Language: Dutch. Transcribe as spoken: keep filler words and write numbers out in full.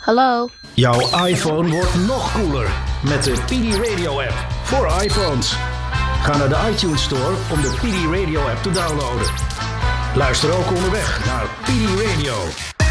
Hallo? Jouw iPhone wordt nog cooler met de P D Radio app voor iPhones. Ga naar de iTunes Store om de P D Radio app te downloaden. Luister ook onderweg naar P D Radio.